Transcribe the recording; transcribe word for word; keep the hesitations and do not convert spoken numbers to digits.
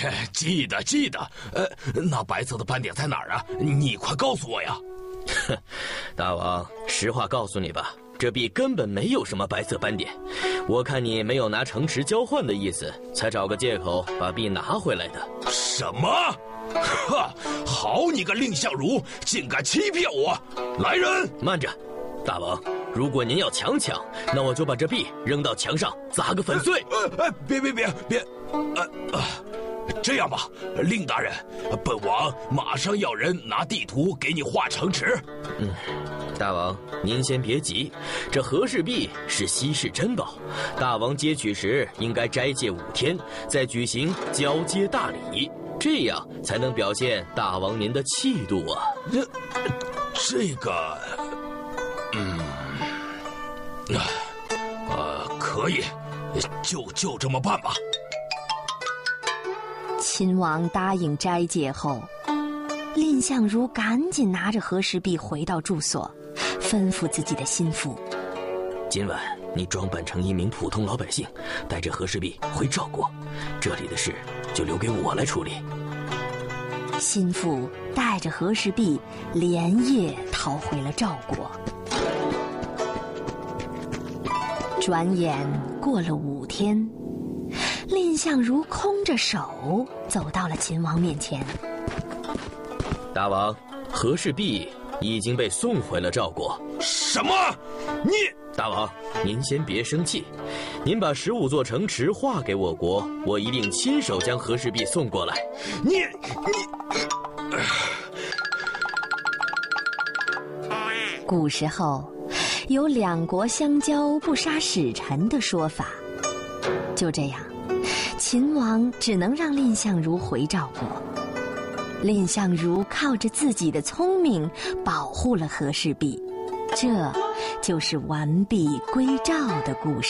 记得记得。呃，那白色的斑点在哪儿啊？你快告诉我呀！ 哼，大王，实话告诉你吧，这币根本没有什么白色斑点。我看你没有拿城池交换的意思，才找个借口把币拿回来的。 什么？哈！好你个蔺相如，竟敢欺骗我！来人！ 慢着，大王，如果您要强抢，那我就把这币扔到墙上砸个粉碎。 哎哎，别别别别！呃呃，这样吧，令大人，本王马上要人拿地图给你画城池。 嗯，大王，您先别急，这和氏璧是稀世珍宝，大王接取时应该斋戒五天，再举行交接大礼，这样才能表现大王您的气度啊。 这这个，嗯，呃，可以，就就这么办吧。 秦王答应斋戒后，蔺相如赶紧拿着和氏璧回到住所，吩咐自己的心腹： 今晚你装扮成一名普通老百姓，带着和氏璧回赵国，这里的事就留给我来处理。 心腹带着和氏璧连夜逃回了赵国。转眼过了五天，蔺相如空着手走到了秦王面前。 大王，和氏璧已经被送回了赵国。 什么？你…… 大王，您先别生气，您把十五座城池划给我国，我一定亲手将和氏璧送过来。 你你…… 古时候有两国相交不杀使臣的说法，就这样，秦王只能让蔺相如回赵国。蔺相如靠着自己的聪明保护了和氏璧，这就是完璧归赵的故事。